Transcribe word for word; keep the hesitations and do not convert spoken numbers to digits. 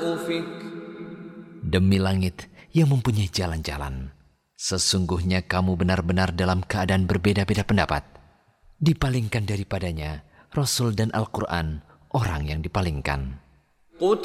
Demi langit yang mempunyai jalan-jalan, sesungguhnya kamu benar-benar dalam keadaan berbeda-beda pendapat. Dipalingkan daripadanya Rasul dan Al-Quran, orang yang dipalingkan.